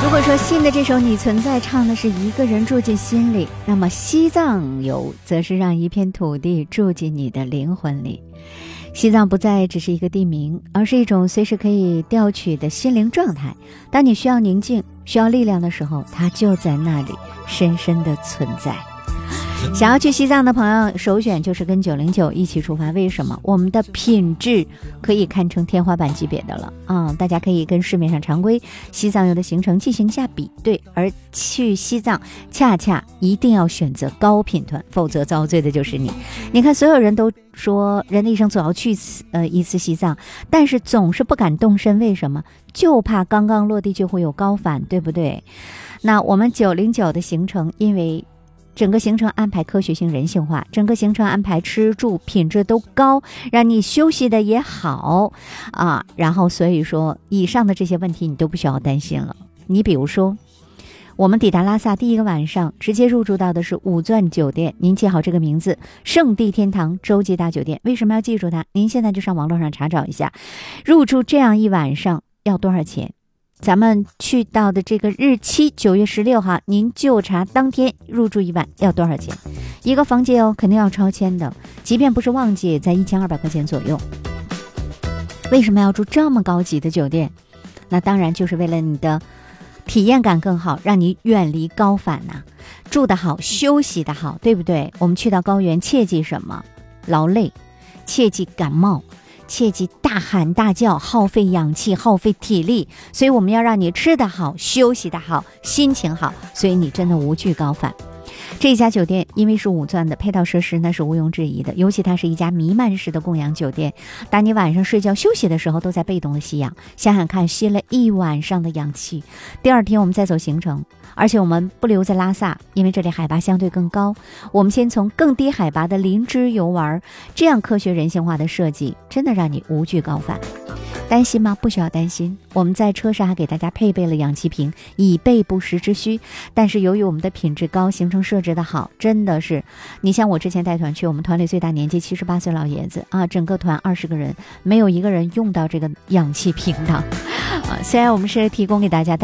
如果说新的这首《你存在》唱的是一个人住进心里，那么西藏游则是让一片土地住进你的灵魂里。西藏不再只是一个地名，而是一种随时可以调取的心灵状态。当你需要宁静、需要力量的时候，它就在那里深深的存在。想要去西藏的朋友，首选就是跟909一起出发。为什么？我们的品质可以堪称天花板级别的了大家可以跟市面上常规西藏游的行程进行一下比对，而去西藏恰恰一定要选择高品团，否则遭罪的就是你。你看，所有人都说人的一生总要去一次西藏，但是总是不敢动身，为什么？就怕刚刚落地就会有高反，对不对？那我们909的行程，因为整个行程安排科学性人性化，整个行程安排吃住品质都高，让你休息的也好然后所以说以上的这些问题你都不需要担心了。你比如说我们抵达拉萨第一个晚上直接入住到的是五钻酒店，您记好这个名字，圣地天堂洲际大酒店。为什么要记住它？您现在就上网络上查找一下，入住这样一晚上要多少钱。咱们去到的这个日期9月16号，您就查当天入住一晚要多少钱。一个房间肯定要超千的，即便不是旺季也在1200块钱左右。为什么要住这么高级的酒店？那当然就是为了你的体验感更好，让你远离高反住得好，休息得好，对不对？我们去到高原切记什么？劳累，切记感冒，切记大喊大叫，耗费氧气，耗费体力。所以我们要让你吃得好，休息得好，心情好，所以你真的无惧高反。这一家酒店因为是五钻的，配套设施那是毋庸置疑的，尤其它是一家弥漫式的供氧酒店。当你晚上睡觉休息的时候，都在被动的吸氧，想想看，吸了一晚上的氧气，第二天我们再走行程。而且我们不留在拉萨，因为这里海拔相对更高，我们先从更低海拔的林芝游玩，这样科学人性化的设计真的让你无惧高反。担心吗？不需要担心，我们在车上还给大家配备了氧气瓶，以备不时之需。但是由于我们的品质高，行程设置的好，真的是，你像我之前带团去，我们团里最大年纪78岁老爷子整个团20个人，没有一个人用到这个氧气瓶的虽然我们是提供给大家，